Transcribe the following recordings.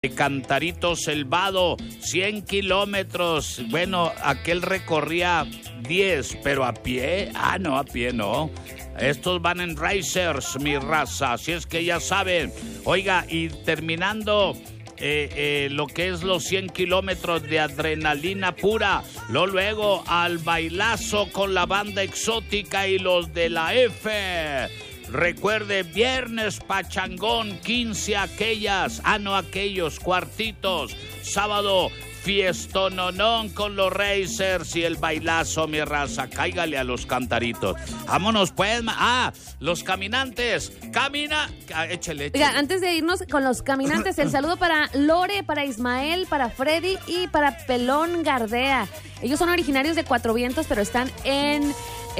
de Cantarito Selvado, 100 kilómetros. Bueno, aquel recorría 10, pero a pie. No, a pie no. Estos van en racers, mi raza, así es que ya saben. Oiga, y terminando lo que es los 100 kilómetros de adrenalina pura, luego al bailazo con la banda exótica y los de la F. Recuerde, viernes pachangón, 15 aquellas, aquellos cuartitos. Sábado, fiestononón con los racers y el bailazo, mi raza. Cáigale a los cantaritos. Vámonos pues. Los caminantes. Échale. Oiga, antes de irnos con los caminantes, el saludo para Lore, para Ismael, para Freddy y para Pelón Gardea. Ellos son originarios de Cuatro Vientos, pero están en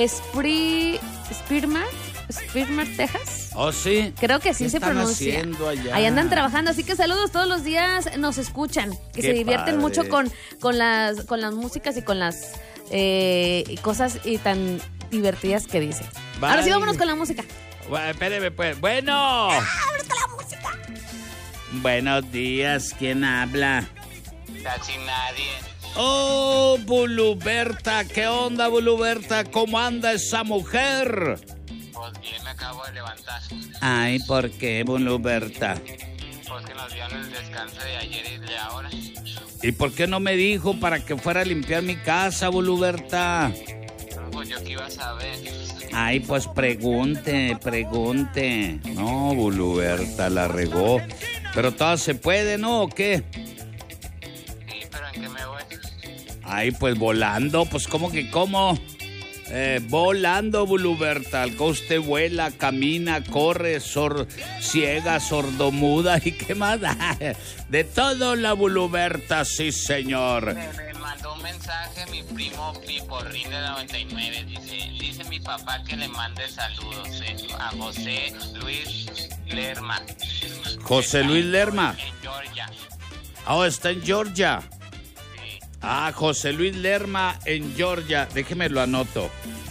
Spearmint, Texas. ¿Oh, sí? Creo que sí se pronuncia. Allá? Ahí andan trabajando, así que saludos, todos los días nos escuchan, que se divierten mucho con las músicas y con las cosas y tan divertidas que dicen. Vale. Ahora sí, vámonos con la música. Bueno, espéreme pues. Bueno. Vámonos con la música. Buenos días, ¿quién habla? Casi nadie. Oh, Buluberta, ¿qué onda, Buluberta? ¿Cómo anda esa mujer? Pues bien, me acabo de levantar. Ay, ¿por qué, Buluberta? Pues que nos dieron el descanso de ayer y de ahora. ¿Y por qué no me dijo para que fuera a limpiar mi casa, Buluberta? No, pues yo qué iba a saber. Ay, pues pregunte. No, Buluberta la regó. Pero todo se puede, ¿no? ¿O qué? Sí, pero ¿en qué me voy? Ay, pues volando. Pues, ¿cómo que cómo? Volando, Buluberta. Al que usted vuela, camina, corre, ciega, sordomuda y qué más. De todo la Buluberta, sí, señor. Me mandó un mensaje mi primo Piporrín de 99. Dice mi papá que le mande saludos a José Luis Lerma. José Luis Lerma. En Georgia. Está en Georgia. Sí. José Luis Lerma en Georgia. Déjeme lo anoto,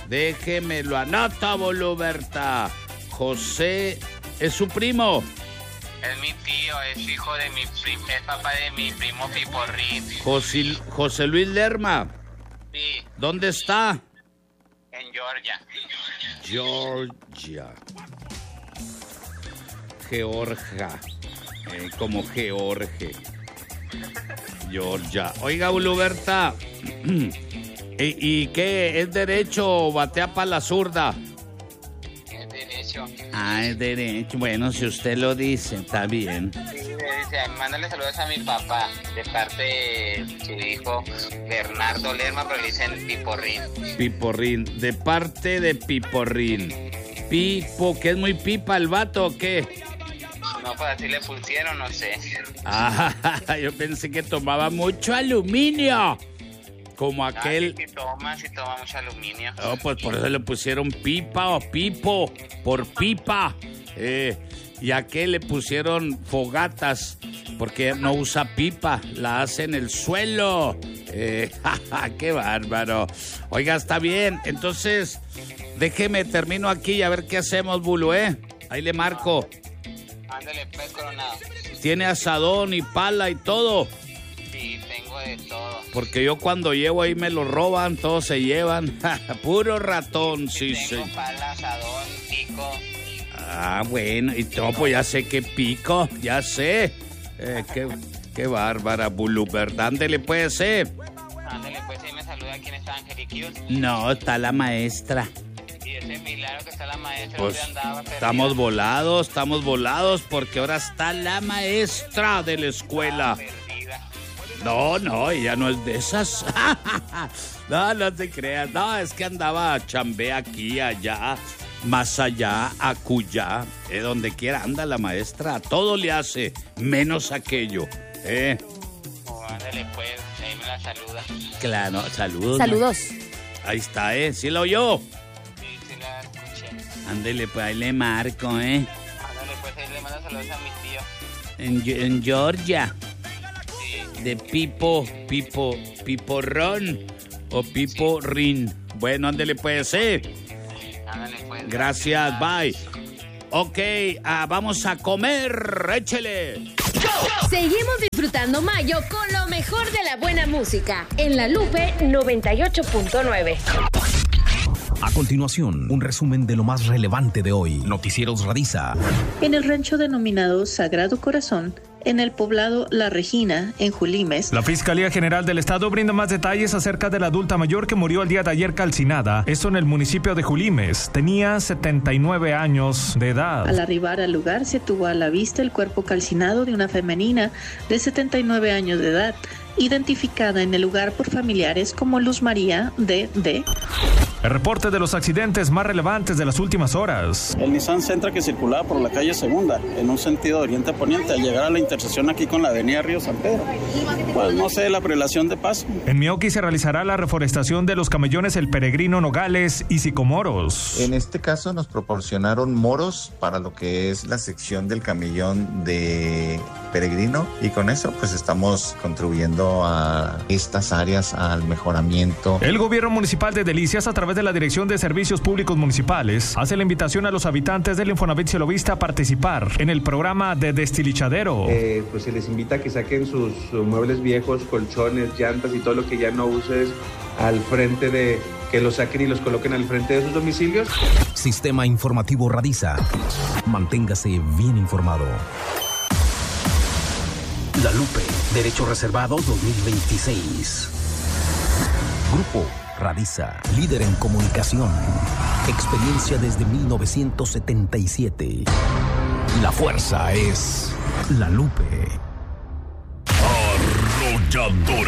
Buluberta. José es su primo. Es mi tío, es hijo de es papá de mi primo Piporrín. José Luis Lerma. Sí. ¿Dónde está? En Georgia. Georgia. Como George. Georgia. Oiga, Buluberta. ¿Y qué? ¿Es derecho o batea para la zurda? Es derecho. Es derecho. Bueno, si usted lo dice, está bien. Sí, dice, mándale saludos a mi papá, de parte de su hijo Bernardo Lerma, pero le dicen Piporrín. Piporrín, de parte de Piporrín. Pipo, ¿que es muy pipa el vato o qué? No, pues así le pusieron, no sé. Yo pensé que tomaba mucho aluminio. Como aquel... Sí toma mucho aluminio. Pues por eso le pusieron pipa o pipo, por pipa. Y a aquel le pusieron fogatas, porque no usa pipa, la hace en el suelo. ¡Qué bárbaro! Oiga, está bien. Entonces, déjeme, termino aquí y a ver qué hacemos, Bulu, Ahí le marco. Ándale, pues, Coronado. ¿Tiene asadón y pala y todo? Sí, tengo de todo. Porque yo cuando llevo ahí me lo roban, todos se llevan. Puro ratón, sí. Tengo pala, asadón, pico. Bueno, y todo, pues ya sé que pico, ya sé. Qué bárbara, Buluberta. Ándele, pues, Ándale, pues, ahí me saluda. ¿Quién está, Angeliquios? No, está la maestra. Y ese milagro que está la maestra, Pues ¿dónde andaba? estamos volados porque ahora está la maestra de la escuela. Perdida. No, ella no es de esas. No te creas. No, es que andaba chambea aquí, allá, más allá, acullá. Donde quiera anda la maestra. A todo le hace, menos aquello. Ándale, pues, ahí me la saluda. Claro, saludos. Saludos. Ahí está, ¿sí lo oyó? Sí, la escuché. Ándele, pues ahí le marco, Ándale, pues, ahí le mando saludos a mi tío. En Georgia. Sí. De Piporrón o Piporrín. Bueno, ándele pues, Ándale, pues. Gracias, bye. Ok, vamos a comer, échele. Seguimos disfrutando mayo con lo mejor de la buena música en La Lupe 98.9. A continuación, un resumen de lo más relevante de hoy. Noticieros Radiza. En el rancho denominado Sagrado Corazón, en el poblado La Regina, en Julimes, la Fiscalía General del Estado brinda más detalles acerca de la adulta mayor que murió el día de ayer calcinada. Esto en el municipio de Julimes. Tenía 79 años de edad. Al arribar al lugar se tuvo a la vista el cuerpo calcinado de una femenina de 79 años de edad, identificada en el lugar por familiares como Luz María D.D. El reporte de los accidentes más relevantes de las últimas horas. El Nissan Sentra que circulaba por la calle Segunda, en un sentido de oriente a poniente, al llegar a la intersección aquí con la avenida Río San Pedro. Pues no sé, la prelación de paso. En Mioqui se realizará la reforestación de los camellones El Peregrino, Nogales y Sicomoros. En este caso nos proporcionaron moros para lo que es la sección del camellón de Peregrino, y con eso pues estamos contribuyendo a estas áreas al mejoramiento. El gobierno municipal de Delicias, a través de la Dirección de Servicios Públicos Municipales, hace la invitación a los habitantes del Infonavit Cielovista a participar en el programa de Destilichadero. Pues se les invita a que saquen sus muebles viejos, colchones, llantas y todo lo que ya no uses al frente de... que los saquen y los coloquen al frente de sus domicilios. Sistema Informativo Radiza. Manténgase bien informado. La Lupe, Derecho Reservado 2026. Grupo Radiza, líder en comunicación. Experiencia desde 1977. La fuerza es La Lupe. Arrolladora.